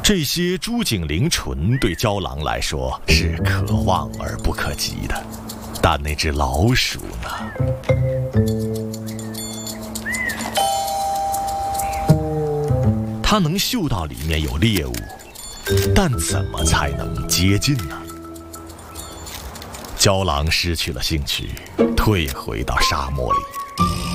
这些朱颈灵唇对郊狼来说是可望而不可及的，但那只老鼠呢？它能嗅到里面有猎物，但怎么才能接近呢？郊狼失去了兴趣，退回到沙漠里。